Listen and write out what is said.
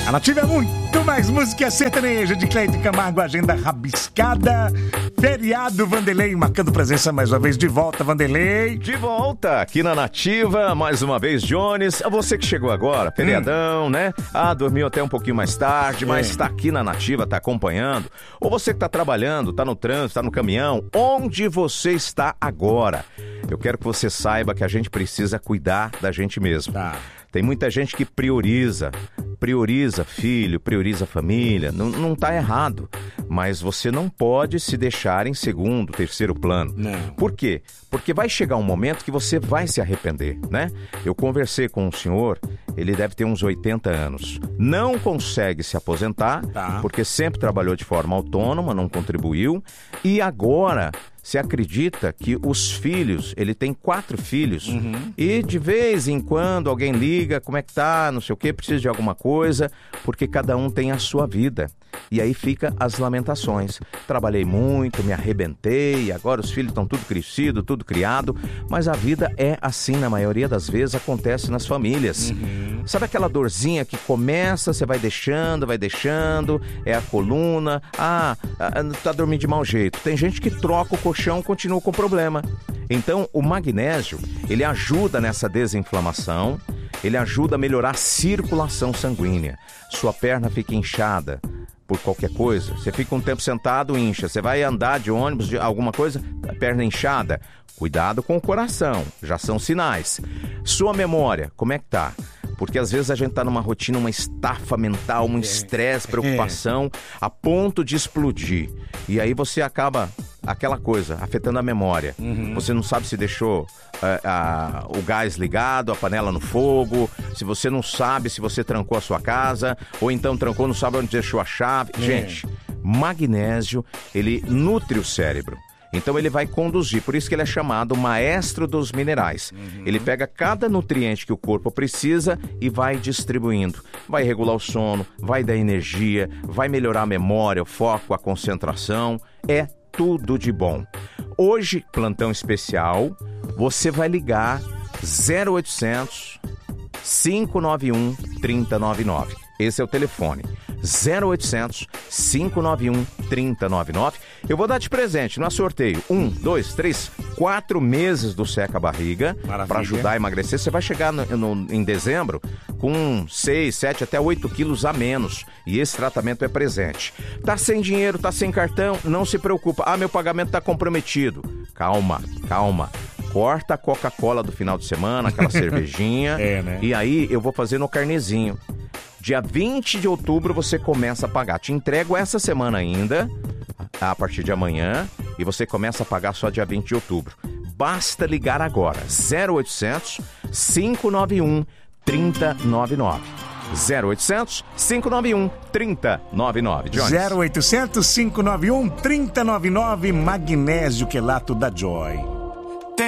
A Nativa é muito mais música sertaneja de Cleiton Camargo, agenda rabiscada. Feriado, Vanderlei, marcando presença mais uma vez. De volta, Vanderlei. De volta aqui na Nativa, mais uma vez, Jones. A você que chegou agora, feriadão, né? Dormiu até um pouquinho mais tarde, mas tá aqui na Nativa, tá acompanhando. Ou você que tá trabalhando, tá no trânsito, tá no caminhão. Onde você está agora? Eu quero que você saiba que a gente precisa cuidar da gente mesmo. Tá. Tem muita gente que prioriza filho, prioriza família, não tá errado, mas você não pode se deixar em segundo, terceiro plano. Não. Por quê? Porque vai chegar um momento que você vai se arrepender, né? Eu conversei com um senhor, ele deve ter uns 80 anos, não consegue se aposentar, porque sempre trabalhou de forma autônoma, não contribuiu, e agora... Você acredita que os filhos, ele tem 4 filhos, e de vez em quando alguém liga, como é que tá, não sei o que, precisa de alguma coisa, porque cada um tem a sua vida. E aí fica as lamentações. Trabalhei muito, me arrebentei, agora os filhos estão tudo crescido, tudo criado, mas a vida é assim, na maioria das vezes, acontece nas famílias. Sabe aquela dorzinha que começa, você vai deixando, é a coluna, tá dormindo de mau jeito. Tem gente que troca o colchão, continua com problema. Então, o magnésio, ele ajuda nessa desinflamação, ele ajuda a melhorar a circulação sanguínea. Sua perna fica inchada por qualquer coisa, você fica um tempo sentado, incha. Você vai andar de ônibus, de alguma coisa, a perna inchada. Cuidado com o coração, já são sinais. Sua memória, como é que tá? Porque às vezes a gente tá numa rotina, uma estafa mental, um estresse, preocupação, a ponto de explodir. E aí você acaba, aquela coisa, afetando a memória. Você não sabe se deixou o gás ligado, a panela no fogo, se você não sabe se você trancou a sua casa, ou então trancou, não sabe onde deixou a chave. Gente, magnésio, ele nutre o cérebro. Então ele vai conduzir, por isso que ele é chamado maestro dos minerais. Ele pega cada nutriente que o corpo precisa e vai distribuindo. Vai regular o sono, vai dar energia, vai melhorar a memória, o foco, a concentração. É tudo de bom. Hoje, plantão especial, você vai ligar 0800 591 3099. Esse é o telefone. 0800 591 3099. Eu vou dar de presente no sorteio 1, 2, 3, 4 meses do Seca Barriga para ajudar a emagrecer. Você vai chegar em dezembro com 6, 7, até 8 quilos a menos. E esse tratamento é presente. Tá sem dinheiro, tá sem cartão? Não se preocupa. Meu pagamento tá comprometido. Calma. Corta a Coca-Cola do final de semana, aquela cervejinha. Né? E aí eu vou fazer no carnezinho. Dia 20 de outubro você começa a pagar. Te entrego essa semana ainda, a partir de amanhã, e você começa a pagar só dia 20 de outubro. Basta ligar agora, 0800 591 3099. 0800 591 3099. Jones. 0800 591 3099, magnésio quelato da Joy.